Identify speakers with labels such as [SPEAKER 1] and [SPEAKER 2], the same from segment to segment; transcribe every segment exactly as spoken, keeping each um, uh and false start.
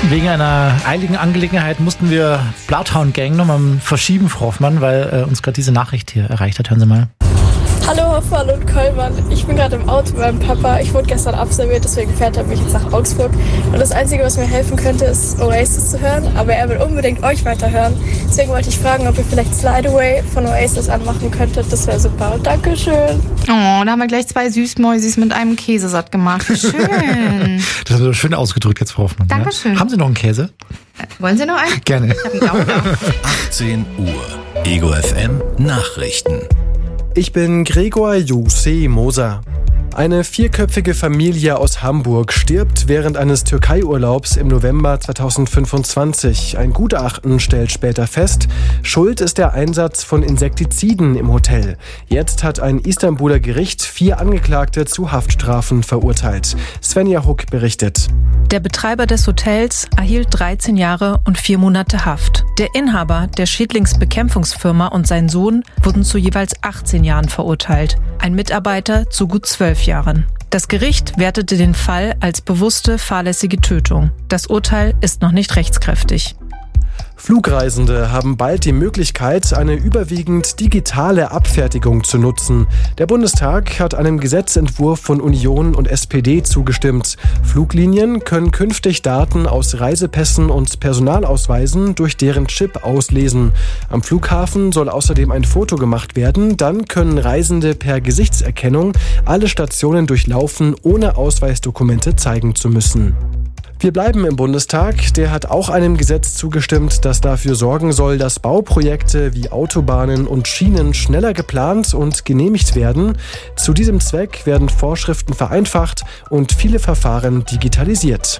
[SPEAKER 1] Wegen einer eiligen Angelegenheit mussten wir Bloodhound Gang nochmal verschieben, Frau Hoffmann, weil äh, uns gerade diese Nachricht hier erreicht hat. Hören Sie mal.
[SPEAKER 2] Hallo Hoffmann und Kollmann, ich bin gerade im Auto bei meinem Papa. Ich wurde gestern absolviert, deswegen fährt er mich jetzt nach Augsburg. Und das Einzige, was mir helfen könnte, ist Oasis zu hören. Aber er will unbedingt euch weiterhören. Deswegen wollte ich fragen, ob ihr vielleicht Slide Away von Oasis anmachen könntet. Das wäre super. Dankeschön.
[SPEAKER 3] Oh, da haben wir gleich zwei Süßmäusis mit einem Käse satt gemacht. Schön.
[SPEAKER 1] Das haben Sie schön ausgedrückt jetzt, Frau Hoffmann.
[SPEAKER 3] Dankeschön.
[SPEAKER 1] Ja? Haben Sie noch einen Käse?
[SPEAKER 3] Äh, wollen Sie noch einen?
[SPEAKER 1] Gerne.
[SPEAKER 3] Ich hab einen Gauner.
[SPEAKER 4] achtzehn Uhr. Ego F M Nachrichten.
[SPEAKER 5] Ich bin Gregor Jose Moser. Eine vierköpfige Familie aus Hamburg stirbt während eines Türkei-Urlaubs im November zweitausendfünfundzwanzig. Ein Gutachten stellt später fest, Schuld ist der Einsatz von Insektiziden im Hotel. Jetzt hat ein Istanbuler Gericht vier Angeklagte zu Haftstrafen verurteilt. Svenja Huck berichtet.
[SPEAKER 6] Der Betreiber des Hotels erhielt dreizehn Jahre und vier Monate Haft. Der Inhaber der Schädlingsbekämpfungsfirma und sein Sohn wurden zu jeweils achtzehn Jahren verurteilt. Ein Mitarbeiter zu gut zwölf Jahren. Das Gericht wertete den Fall als bewusste, fahrlässige Tötung. Das Urteil ist noch nicht rechtskräftig.
[SPEAKER 5] Flugreisende haben bald die Möglichkeit, eine überwiegend digitale Abfertigung zu nutzen. Der Bundestag hat einem Gesetzentwurf von Union und S P D zugestimmt. Fluglinien können künftig Daten aus Reisepässen und Personalausweisen durch deren Chip auslesen. Am Flughafen soll außerdem ein Foto gemacht werden. Dann können Reisende per Gesichtserkennung alle Stationen durchlaufen, ohne Ausweisdokumente zeigen zu müssen. Wir bleiben im Bundestag. Der hat auch einem Gesetz zugestimmt, das dafür sorgen soll, dass Bauprojekte wie Autobahnen und Schienen schneller geplant und genehmigt werden. Zu diesem Zweck werden Vorschriften vereinfacht und viele Verfahren digitalisiert.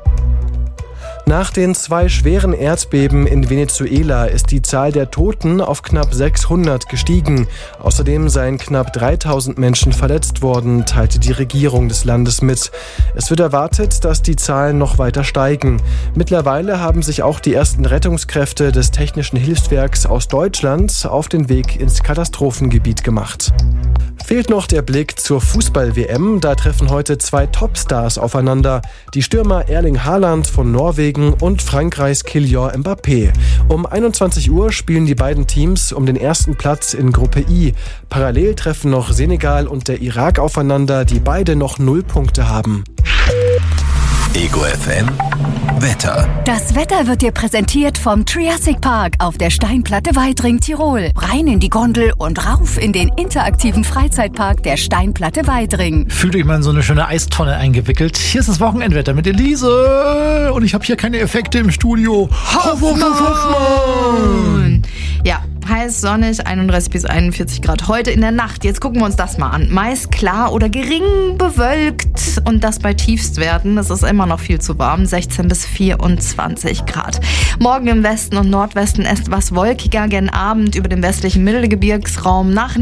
[SPEAKER 5] Nach den zwei schweren Erdbeben in Venezuela ist die Zahl der Toten auf knapp sechshundert gestiegen. Außerdem seien knapp dreitausend Menschen verletzt worden, teilte die Regierung des Landes mit. Es wird erwartet, dass die Zahlen noch weiter steigen. Mittlerweile haben sich auch die ersten Rettungskräfte des Technischen Hilfswerks aus Deutschland auf den Weg ins Katastrophengebiet gemacht. Fehlt noch der Blick zur Fußball-W M. Da treffen heute zwei Topstars aufeinander. Die Stürmer Erling Haaland von Norwegen und Frankreichs Kylian Mbappé. Um einundzwanzig Uhr spielen die beiden Teams um den ersten Platz in Gruppe I. Parallel treffen noch Senegal und der Irak aufeinander, die beide noch null Punkte haben.
[SPEAKER 4] Ego F M Wetter.
[SPEAKER 7] Das Wetter wird dir präsentiert vom Triassic Park auf der Steinplatte Weidring, Tirol. Rein in die Gondel und rauf in den interaktiven Freizeitpark der Steinplatte Weidring.
[SPEAKER 1] Fühlt euch mal in so eine schöne Eistonne eingewickelt. Hier ist das Wochenendwetter mit Elise. Und ich habe hier keine Effekte im Studio.
[SPEAKER 3] Hoffmann! Ja, heiß, sonnig, einunddreißig bis einundvierzig Grad heute in der Nacht. Jetzt gucken wir uns das mal an. Meist klar oder gering bewölkt und das bei Tiefstwerten. Es ist immer noch viel zu warm, sechzehn bis vierundzwanzig Grad. Morgen im Westen und Nordwesten etwas wolkiger, gen Abend über dem westlichen Mittelgebirgsraum nach